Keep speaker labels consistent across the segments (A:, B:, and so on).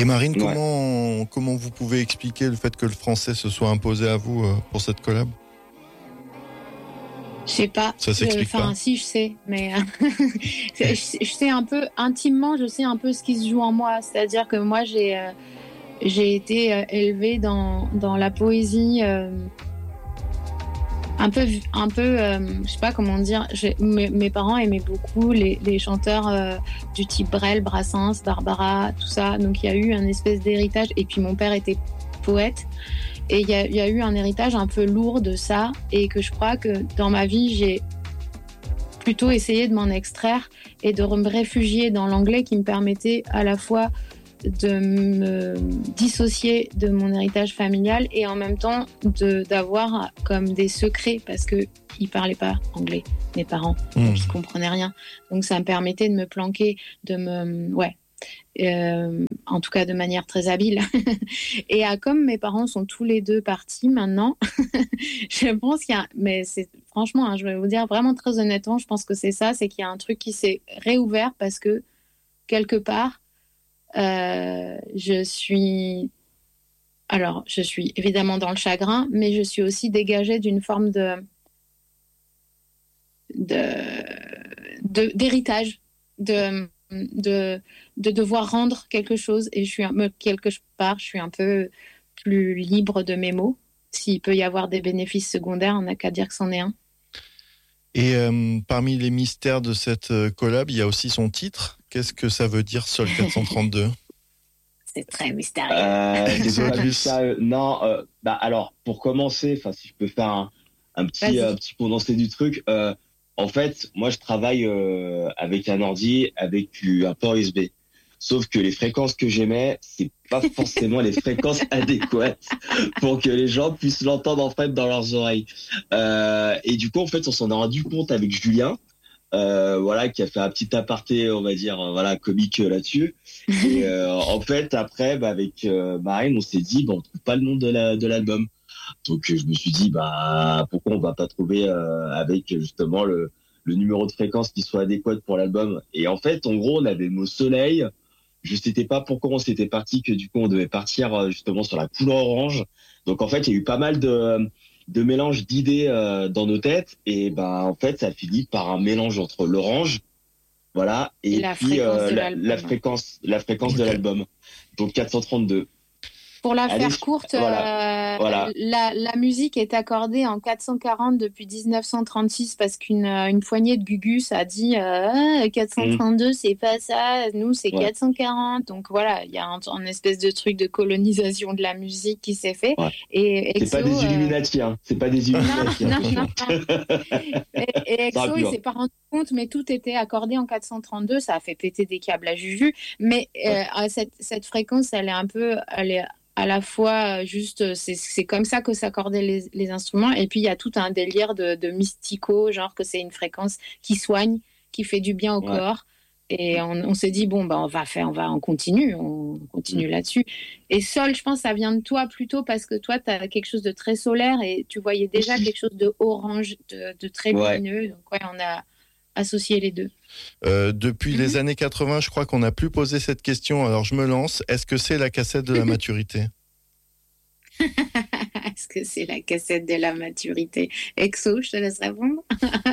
A: Et Marine,
B: Ouais.
A: comment vous pouvez expliquer le fait que le français se soit imposé à vous pour cette collab ?
C: Je sais pas.
A: Ça s'explique pas.
C: Enfin, si, je sais, mais je sais un peu intimement, je sais un peu ce qui se joue en moi. C'est-à-dire que moi, j'ai été élevée dans la poésie. Un peu, je sais pas comment dire. Mes parents aimaient beaucoup les chanteurs du type Brel, Brassens, Barbara, tout ça. Donc il y a eu un espèce d'héritage. Et puis mon père était poète. Et il y a eu un héritage un peu lourd de ça. Et que je crois que dans ma vie, j'ai plutôt essayé de m'en extraire et de me réfugier dans l'anglais qui me permettait à la fois de me dissocier de mon héritage familial et en même temps d'avoir comme des secrets parce qu'ils ne parlaient pas anglais, mes parents, donc ils ne comprenaient rien. Donc ça me permettait de me planquer, en tout cas de manière très habile. Et comme mes parents sont tous les deux partis maintenant, je pense qu'il y a... Mais c'est, franchement, je vais vous dire vraiment très honnêtement, je pense que c'est ça, c'est qu'il y a un truc qui s'est réouvert parce que quelque part, je suis évidemment dans le chagrin, mais je suis aussi dégagée d'une forme d'héritage, de devoir rendre quelque chose, et quelque part, je suis un peu plus libre de mes mots. S'il peut y avoir des bénéfices secondaires, on n'a qu'à dire que c'en est un.
A: Et parmi les mystères de cette collab, il y a aussi son titre. Qu'est-ce que ça veut dire, Sol 432 ?
C: C'est très mystérieux.
B: Non, alors, pour commencer, si je peux faire un petit condensé du truc, en fait, moi, je travaille avec un ordi, avec un port USB. Sauf que les fréquences que j'émets, c'est pas forcément les fréquences adéquates pour que les gens puissent l'entendre, en fait, dans leurs oreilles. Et du coup, en fait, on s'en est rendu compte avec Julien, qui a fait un petit aparté, on va dire, comique là-dessus. Et en fait, après, avec Marine, on s'est dit, on trouve pas le nom de l'album. Donc, je me suis dit, pourquoi on va pas trouver avec justement le numéro de fréquence qui soit adéquat pour l'album. Et en fait, en gros, on avait le mot soleil. Je sais pas pourquoi on s'était parti, que du coup, on devait partir justement sur la couleur orange. Donc, en fait, il y a eu pas mal de mélange d'idées dans nos têtes. Et en fait, ça finit par un mélange entre l'orange, et
C: la
B: puis
C: fréquence
B: la fréquence de l'album. Donc 432.
C: Pour la faire courte,
B: voilà.
C: La musique est accordée en 440 depuis 1936 parce qu'une poignée de Gugus a dit 432 c'est pas ça, nous c'est 440. Donc voilà, il y a un espèce de truc de colonisation de la musique qui s'est fait.
B: Ouais.
C: Et
B: c'est pas des Illuminati, c'est pas des Illuminati.
C: Non. Et Exo, il s'est pas rendu compte, mais tout était accordé en 432. Ça a fait péter des câbles à Juju. Mais cette fréquence, elle est à la fois juste, c'est comme ça que s'accordaient les instruments, et puis il y a tout un délire de mystico, genre que c'est une fréquence qui soigne, qui fait du bien au corps, et on s'est dit on continue là-dessus. Et Sol, je pense ça vient de toi plutôt parce que toi t'as quelque chose de très solaire et tu voyais déjà quelque chose de orange, de très lumineux, donc on a associé les deux.
A: Depuis les années 80, je crois qu'on n'a plus posé cette question, alors je me lance. Est-ce que c'est la cassette de la maturité ?
C: Est-ce que c'est la cassette de la maturité ? Exo, je te laisse répondre.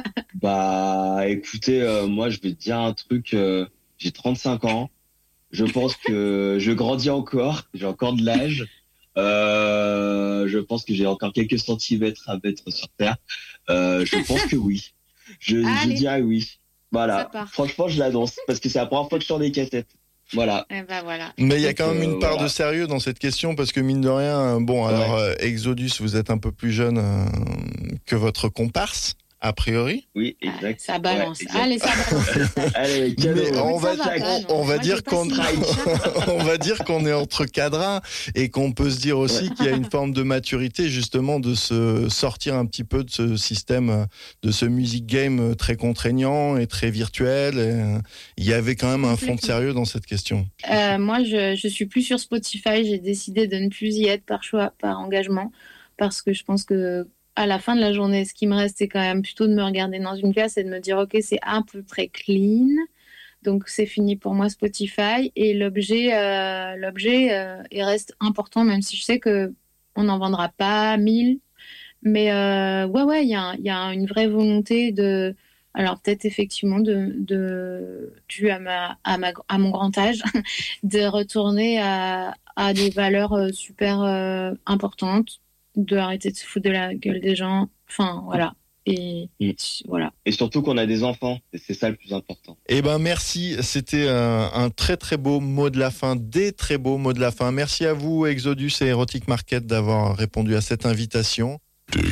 B: Écoutez, moi je vais te dire un truc, j'ai 35 ans, je pense que je grandis encore, j'ai encore de l'âge, je pense que j'ai encore quelques centimètres à mettre sur terre, je pense que oui. Je dirais oui. Voilà. Franchement, je l'annonce parce que c'est la première fois que je sors des cassettes. Voilà.
C: Voilà.
A: Mais il y a quand même une part de sérieux dans cette question parce que mine de rien, Exodus, vous êtes un peu plus jeune que votre comparse, a priori.
B: Oui, exact.
C: Ça balance.
B: Exact.
C: Allez, ça balance.
B: Allez,
A: on va dire qu'on est entre cadrans et qu'on peut se dire aussi qu'il y a une forme de maturité justement de se sortir un petit peu de ce système, de ce music game très contraignant et très virtuel. Il y avait quand même un fond de sérieux dans cette question.
C: Moi, je suis plus sur Spotify. J'ai décidé de ne plus y être par choix, par engagement, parce que je pense que à la fin de la journée, ce qui me reste, c'est quand même plutôt de me regarder dans une glace et de me dire, ok, c'est à peu près clean. Donc c'est fini pour moi Spotify et l'objet il reste important, même si je sais que on n'en vendra pas 1000. Mais ouais, il y a une vraie volonté de, alors peut-être effectivement dû à mon grand âge, de retourner à des valeurs super importantes, de arrêter de se foutre de la gueule des gens. Enfin voilà. Et voilà.
B: Et surtout qu'on a des enfants, et c'est ça le plus important.
A: Eh ben merci, c'était un très très beau mot de la fin, des très beaux mots de la fin. Merci à vous Exodus et Erotic Market d'avoir répondu à cette invitation.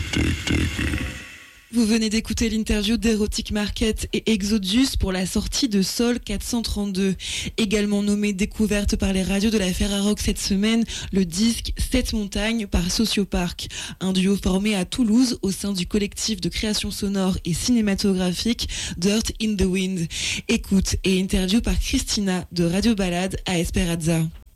D: Vous venez d'écouter l'interview d'Erotic Market et Exodus pour la sortie de Sol 432. Également nommé découverte par les radios de la Ferrarock cette semaine, le disque 7 montagnes par Sociopark, un duo formé à Toulouse au sein du collectif de création sonore et cinématographique Dirt in the Wind. Écoute et interview par Christina de Radio Balade à Esperanza.